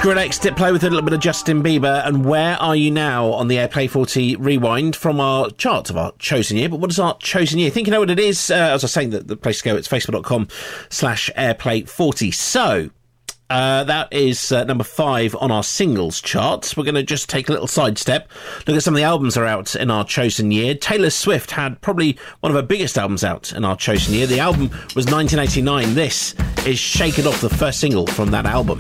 Skrillex did play with a little bit of Justin Bieber. And where are you now on the Airplay 40 rewind from our chart of our chosen year? But what is our chosen year? I think you know what it is. As I was saying, the place to go, it's facebook.com/Airplay 40. So that is number 5 on our singles chart. We're going to just take a little sidestep, look at some of the albums that are out in our chosen year. Taylor Swift had probably one of her biggest albums out in our chosen year. The album was 1989. This is Shake It Off, the first single from that album.